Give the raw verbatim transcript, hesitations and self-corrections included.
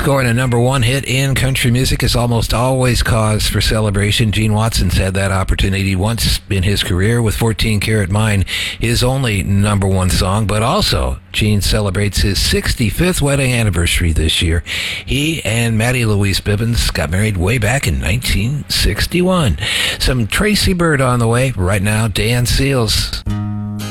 Scoring a number one hit in country music is almost always cause for celebration. Gene Watson's had that opportunity once in his career with fourteen Karat Mine, his only number one song, but also Gene celebrates his sixty-fifth wedding anniversary this year. He and Maddie Louise Bibbins got married way back in nineteen sixty-one. Some Tracy Byrd on the way. Right now, Dan Seals.